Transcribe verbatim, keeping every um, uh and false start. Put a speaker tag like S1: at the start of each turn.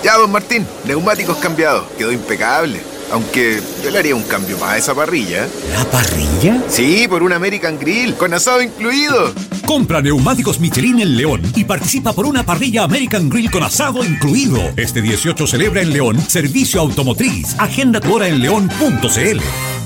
S1: Ya, don Martín, neumáticos cambiados. Quedó impecable. Aunque yo le haría un cambio más a esa parrilla.
S2: ¿La parrilla?
S1: Sí, por un American Grill, con asado incluido.
S2: Compra neumáticos Michelin en León y participa por una parrilla American Grill con asado incluido. Este dieciocho celebra en León Servicio Automotriz. Agenda tu hora en león punto c l.